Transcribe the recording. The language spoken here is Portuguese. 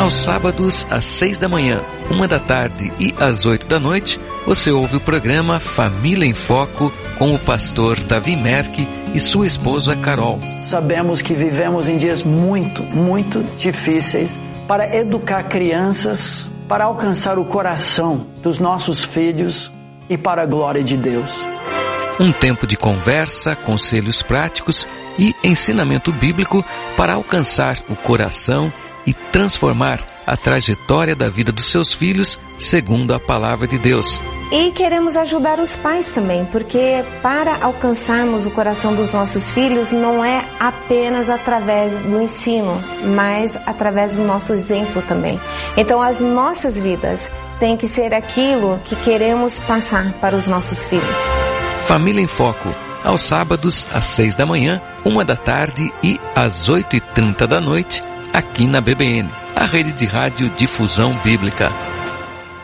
Aos sábados, às 6 da manhã, 1 da tarde e às 8 da noite, você ouve o programa Família em Foco com o pastor Davi Merck e sua esposa Carol. Sabemos que vivemos em dias muito difíceis para educar crianças, para alcançar o coração dos nossos filhos e para a glória de Deus. Um tempo de conversa, conselhos práticos e ensinamento bíblico para alcançar o coração e transformar a trajetória da vida dos seus filhos segundo a palavra de Deus. E queremos ajudar os pais também, porque para alcançarmos o coração dos nossos filhos não é apenas através do ensino, mas através do nosso exemplo também. Então as nossas vidas têm que ser aquilo que queremos passar para os nossos filhos. Família em Foco, aos sábados às 6 da manhã, 1 da tarde e às 8h30 da noite, aqui na BBN, a rede de rádio Difusão Bíblica.